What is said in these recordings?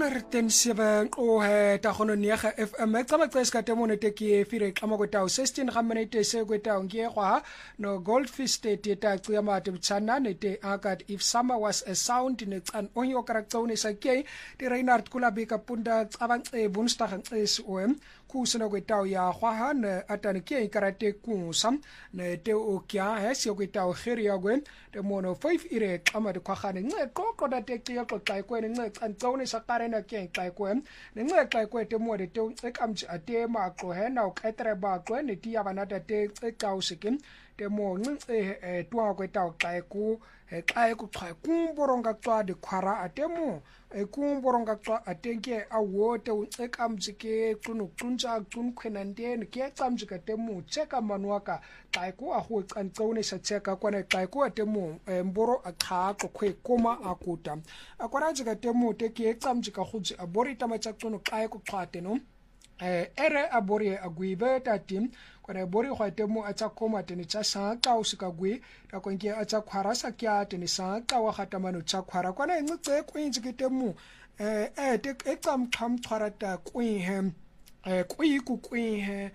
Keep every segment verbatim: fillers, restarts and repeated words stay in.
honderd zeven ohe ta gono nega F M xama xeska temone teki fire xama kwetao sixteen gaminute se kwetao ngiyekwa no Goldfish State ta xiyama te btsana nete akat if summer was a sound in an onyo karaktsone sakei ti Reinhard Kulabika punda xabang e Woensdag is om kusena kwetao ya hwa ne atane ke karate kusam ne te o kya he se kwetao geria gwen te mono five ire xama de khagane nce qoqo da te xiya xoxa kwene nce xantsone sakarena ke xa kwen ne nce xa kwete mo de te xekamji ate ma qo he na o ketre ba qo ne ti ya bana te xexa usikin te mo nce e twa kwetao xa ku e xa ku xa kumboronga twa de khara ate mo e kumboronga twa atenke awo te xekamji ke xunu xunja xun khwenandeni ke xamji ka te mo cheka manwaka xa ku a ho xantsone sa cheka kwana xa ku ate mo mboro a kha xo khwe koma akuta akwaraji ka te mo te ke xamji ka khuji abori tama cha xunu xa ku xate no eh ere abori agwibe tatim kwana bori khwate mo acha koma tene cha sa ka usika gwi ta kwenke acha khwara sa kya tene sa ka wa khatamano cha khwara kwana ngce kwinji kete mo eh eh te exam kham khwara ta kwi he eh kwi ku kwi he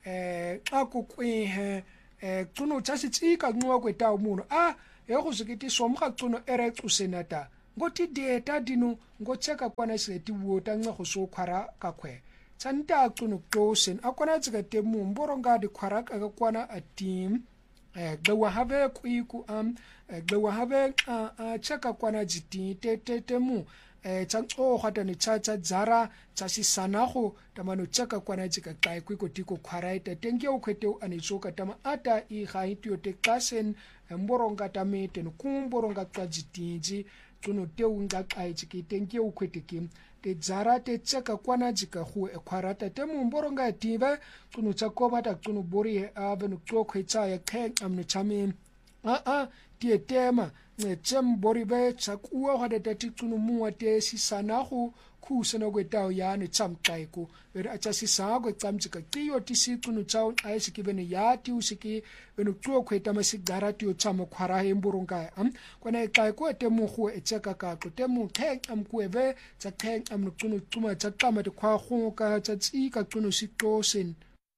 eh xa ku kwi he eh tsuno cha sitsika nqwa kweta umuntu ah yego zikiti somga tsuno ere tsusenata ngoti data dinu ngocheka kwana seti wota nqa go so khwara ka khwe tsanta tsuno closen akwana tsika te mu mboronga di khwara ka kwana atim eh gwa have kwiku am gwa have a cheka kwana jiti te te te mu eh tsantso khata ni chacha zara tsasi sanago tamano cheka kwana tsika kai kwiko tiko khwara ite tenge o khwete ani tsoka tama ata i ga hitio te klasen mboronga tamete no kumboronga twa jitinji tsuno te unga kai tsiki tenge o khwete kim te zara te tseka kwana jika hu e khwarata te mu mboronga tive tsuno tsakoma ta tsuno bori e ave no tsokhetsa ya khe amno chame a a tie tema ne tsem bori be tsakuwa hade te tsuno muwa te sisanago khusena kwetao ya ne tsamqaiko ere acha sisago tsamjika tiyo tisi tsuno tsao ai sikibene ya ti usiki beno tsokhweta masigara tiyo tsamo khwara he mboronga am kwana eqaiko te mu khu etseka ka te mu khe am kueve tsa khe am no tsuno tsuma tsa qama te khwa khu ka tsa tsika tsuno sitosen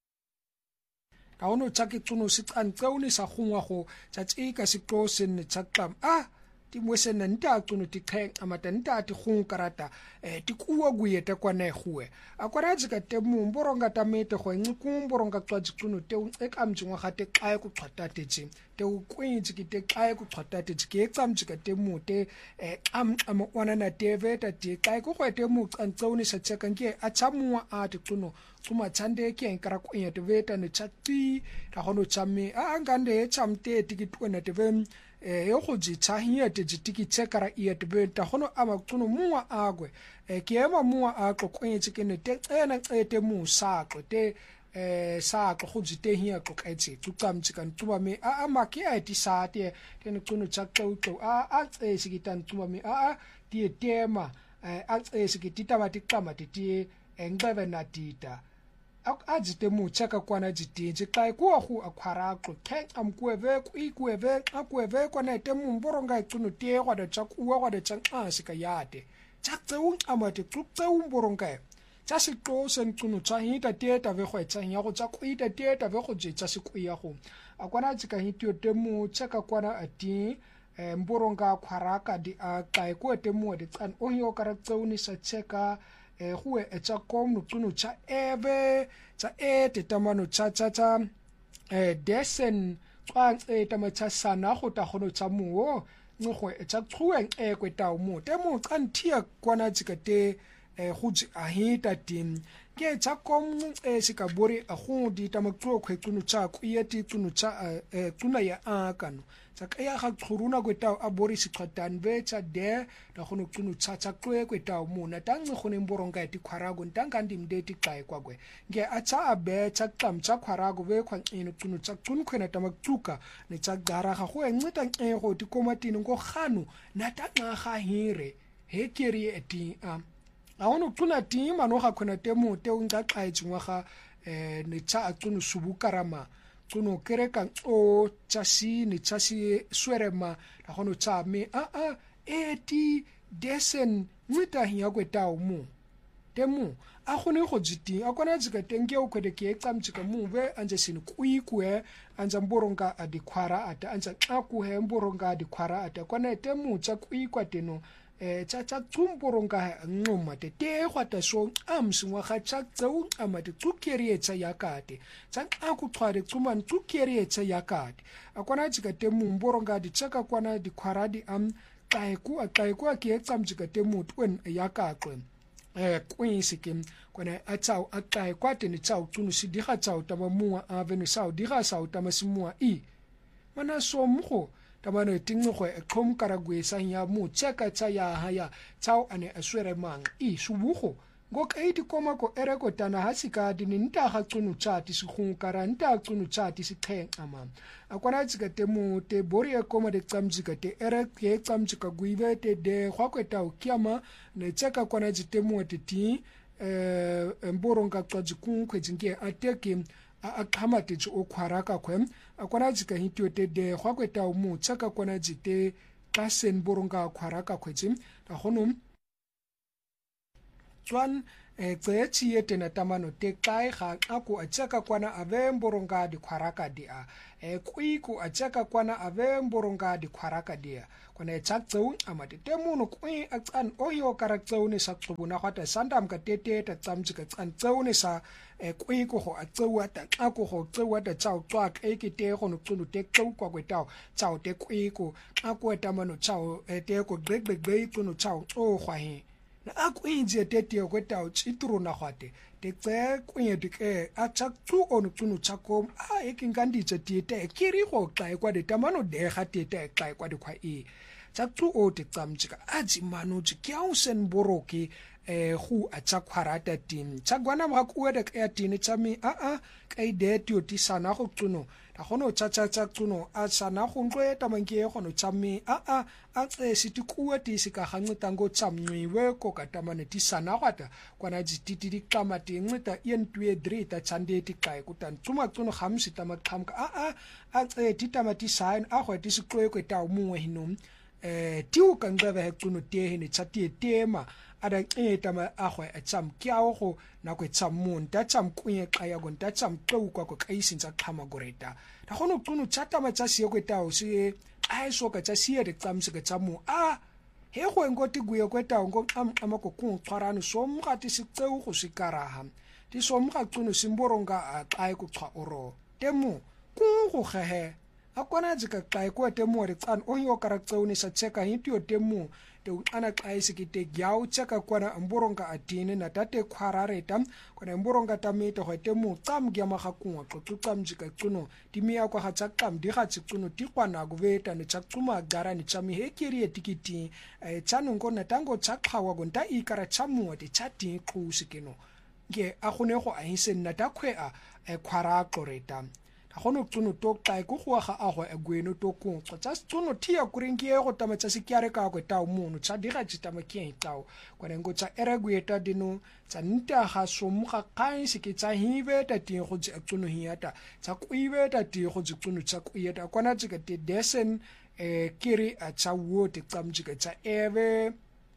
ka ono tsaki tsuno sitantsauni sa khungwa go tsa tsika sitosen tsa qam ah ti mwesena nta tsuno ti khe amata nta ti khung karata eh ti kuwa guyete kwana khuwe akwaraji ka te mu mboronga tamete go nxiku mboronga twa tsuno te ekamji ngwa gate xa ku xhata te tsi te ukwinji ki te xa ku xhata te tsi ke examji ka te mu te eh am am ona na teve ta ti xa ku gwete mu xantsauni sa tseka nke a tsamwa a ti tsuno tsuma tsande ke nkara ku ya te veta ne tsati ta gono tsamme a ngande tsamte ti ki twena te vem eh yo go jitsa hiya te jitiki tsekara iya te benta hono ama tsuno muwa agwe eh kiema muwa aqo kwenye kene te ena ete mu saqo te eh saqo go jite hiya go kaitse tsukamtsika ntsuba me a ama ke a ti sate te no tsuno tsaqo a a tse sikitan tsuba me a a ti tema a tse sikitita batiqama ti engcebe na tita ajite mu cheka kwana jitinje xa kuwa hu akhwara qo khe amkueve kuikueve akueve kwana te mu mboronga tsuno te kwa da tsakuwa kwa da tsanqa sika yate tsatse unqamate tsutse umboronga tsa sito sen tsuno tsa hita te ta ve khwa tsa nya go tsa kuita te ta ve go je tsa sikuya go akwana tsika hitio te mu cheka kwana ati mboronga khwara ka di a xa ko te mu de tsan o hio kara tsauni sa cheka eh huwe etsa kom no tsuno tsa eve tsa e te tamano tsa tsa tsa eh desen tswang e tama tsa sana go ta gono tsa muo ngwe etsa tsueng e kweta mo te mo tsanthia kwana tsika te eh huji a hita tim ke tsa kom e sika bori a go di tama tso khwe tsuno tsa ku yeti tsuno tsa eh tsuna ya akano tsa kaya ga tshuruna kweta a bori siqhatan be tsa de da gono tsuno tsa tsa tsoe kweta mo na tangwe go ne mboronga ti khwarago ntanga ndimde ti xae kwakwe nge a tsa abe tsa qam tsa khwarago be khwa ino tsuno tsa tsun khwena tama tsuka ne tsa gara ga go encita nkego ti komatini ngo gano na tanga ga hire he keri eti a a ono tsuna ti mano ga khona te mo te unga xaetsingwa ga eh ne tsa tsuno subukarama tsuno kereka o tsasi ni tsasi swerema la gono tsa me a a eti desen ngita hiya kwetao mu temu a gone go jiti a kwana tsika tenge o kwede ke tsamtsika mu ve anje sin kuikwe anja mboronga adikwara ata anja xaku he mboronga adikwara ata kwana temu tsa kuikwa teno eh tsa tsa tsumboronga ncuma te te gwata so amsingwa ga tsa tsau amate tsukerietsa yakate tsa xaku xwade tsuman tsukerietsa yakate a kwana tsika temu mboronga di tsaka kwana dikwara di am xaiku a xaiku ke tsamtsika temu twen yakaqwe eh kwinsi kwana atsau akai kwate ni tsau tunu si diga tsau tama mua avenu sau diga sau tama simua i mana so mgo tama no tingwe go e khom karagwe sa ya mu tseka tsa ya haya tsau ane aswere mang i subugo go kaiti koma ko ereko tana hasika dini nta ga tsunu tsati sigung kara nta tsunu tsati siqheng ama akwana tsika temu te bori e koma de tsamtsika te ereke e tsamtsika guive te de gwakweta o kiama ne tseka kwana temu te ti eh mboronga tsaji kunkwe jinge ateke a khama te o khwaraka kwem akwana tsika hitio te de gwakweta o mu tseka kwana jite kasen boronga khwaraka kwetsim ta gonum tswan e tsetsi etena tamano te kai ga ako a tsaka kwana ave mboronga di khwaraka dia e kuiku a tsaka kwana ave mboronga di khwaraka dia kwana e tsatsau amate temuno kui a tsan oyo karatsau ne sa tsubuna gwata sandam ka tete ta tsamtsika tsan tsau ne sa e kuiku go a tsewa ta ako go tsewa ta tsau tswa ke ke te go no tsunu te tsau kwa kwetao tsau te kuiku ako tamano tsau e te ko gbegbegbe tsunu tsau o gwahe a kwinje tete kwetao tsitruna gwate te tse kwinye ke a tsatsu ono tsunu tsako a ekinganditse tete kiri go xa kwa de tamano de ga tete xa kwa de kwa e tsatsu o te tsamtsika a tsimano tsikiausen boroki eh hu a tsakhwarata tin tsagwana ba ku de ka tin tsami a a kai de tio ti sana go tsuno ta gono tsa tsa tsa tsuno a sana go ntwe tamanke go no tsami a a a tse siti kuwa ti sika gange tango tsamnyiwe ko ka tamane ti sana gwata kwana dititi di kamati ngita entwe three ta tsande ti kai ku tan tsuma tsuno gamsi tamakhamka a a a tse ti tamati sign a go ti sikwe ko ta mungwe hinum eh tiu ka ngaba he tsuno te hene tsati tema ada eta ma agwe a tsam kiao go na go tsammun ta tsam kunye qaya go ta tsam tau kwa go kaisin tsa khama goreta ta gono tunu tsata ma tsa siye go tao se ai so ka tsa siye de tsam se ka tsamu a he go ngoti guye go tao ngo am amako ku tshwarano so mga ti se tseu go sikaraha ti so mga tunu simboronga a qai ku tshwa oro temu ku go gehe akwana dzika qai ko temu re tsan o yo karatseu ni sa tseka hitio temu te ana qaisi ki te gyau tsaka kwana mboronga atine na tate khwarareta kwana mboronga tamete go temu tsam gya magakunwa xo tsam dzika tsuno timia kwa ga tsakam di ga tsuno ti kwana go veta ne tsatsuma gara ni tsami hekiri etikiti e tsano ngona tango tsakhawa go nta ikara tsamu te tsati qhusikeno nge a gone go a hisen na takhwe a khwara qoreta gono tsuno to kai go go ga a go egweno to ku tsa tsuno tia kuringi go tamatsa sikiare ka go tao muno tsa diga tsitama ke tao kwana ngo tsa eregweta dino tsa nta ga somuga kai se ke tsa hiwe ta ti go tsa tsuno hiata tsa kuiwe ta ti go tsuno tsa kuieta kwana tsika te desen eh kiri a tsa wo te tsamtsika tsa eve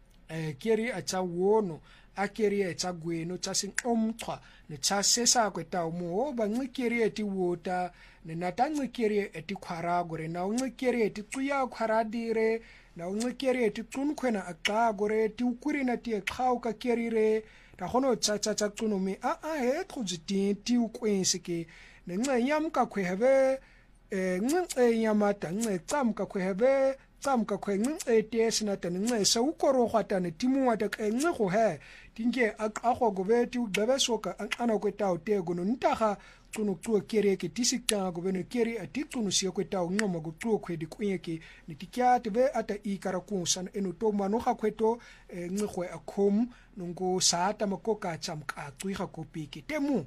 eh kiri a tsa wono a kiri e tsa gweno tsa sing omqwa ne tsa sesa ko ta mo ba ngikiri eti wota ne nata ngikiri eti khwara gore na ngikiri eti tsuya khwara dire na ngikiri eti tsunkhwena aqa gore ti ukuri na ti khau ka kerire ta gono tsa tsa tsa tsuno mi a a he tsuti ti ukwense ke ne nceyam ka khwebe e nce yamata nce tsam ka khwebe tsam ka khwe nce tes na tane nce sa ukoro gwatane timuwa ta ke nce go he tinge a go go beti bebe soka ana ko taw te go no ntaga tsuno tsuo kere ke tisikta go beno kere a titsuno sie ko taw ngoma go tsuo khwedi kunyeke ni tikya te be ata ikara ku san eno to mano ga khweto ngwe a khom ngo saata makoka tsam ka tsuiga kopiki temu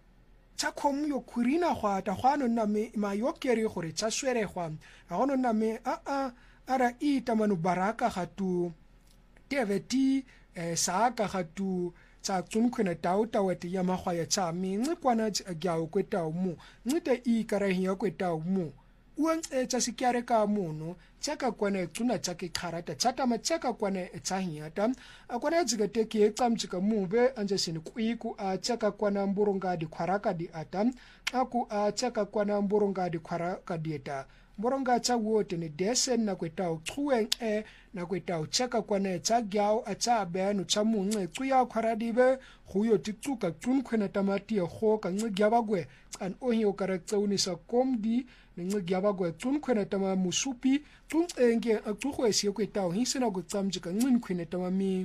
tsa khom yo khurina gwa ta gwa no na me ma yo kere gore tsa swere gwa ga go no na me a a ara ita manu baraka ga tu teveti eh saaka ga tu tsa tsunkhwena tau tawete ya magwa ya tsa mi ngwe kwana gyao kwetao mu ngite i karahi ya kwetao mu uang e tsa sikiare ka mono tsaka kwana tsuna tsake kharata tsata matsaka kwana tsahinyata akwana dzigate ke tsamtsika mube anje sini kuiku a tsaka kwana mburunga di kharaka di atam aku a tsaka kwana mburunga di kharaka dieta mburunga tsa wote ni desen na kwetao chueng e na kwetao tsaka kwana tsa gyao atsa benu tsa munce tsuya kharadibe khuyo titsuka tsunkhwena tamati kho ka ngigyabagwe an ohio karakteunisa komdi ngigyabagwe tsunkhwena tama musupi tsunenge akhukhwesi kwetao hisena kutsamjika ncinkhwena tamami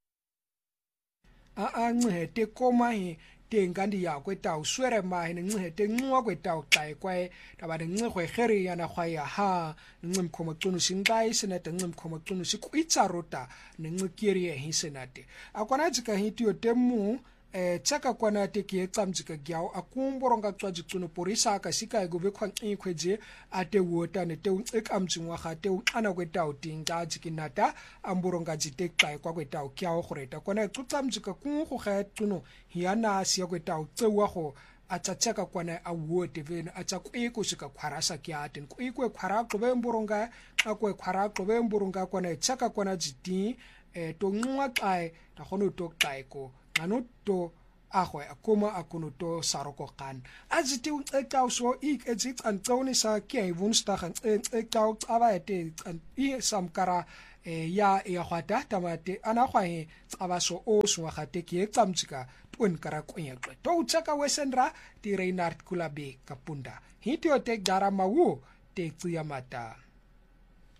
a a ncihete koma hi tengandi ya kwetao swere mahi ncihete ncuwa kwetao xaekwe tabane ncihwe kheri yana khwaya ha ncimkhoma xunu singai senate ncimkhoma xunu sikwitsarota ncikiri hisenate akwana dzika hitiyo temu eh tsaka kwana teki ecamjika gyao akumboronga tswaji tsuno porisa ka sika go bekhwa nkhweje ate wota ne te ekamjingwa ga te ana kwetao tinga jikinata amboronga jiteqa kwa kwetao kyao goreta kwana tsutamjika ku go ga tsuno hiana sia kwetao tsewa go atsatsaka kwana awote vena atsakweko sika khwarasa kyaten kwekwe khwara qobe mboronga akwe khwara qobe mboronga kwana tsaka kwana jiti eh to nwa qae ta gono to qaeko anoto agwe akoma akonoto saroko kan aziti unceka so ik ezit antsoni sa ke woensdag en eceka abaete i samkara ya ya khwata tamate ana khwae abaso o so gate ke tsamtsika twen kara kwenyeqe to utsaka wesendra ti Reinhard Kulabe kapunda hitio tek dara mawu te tsia mata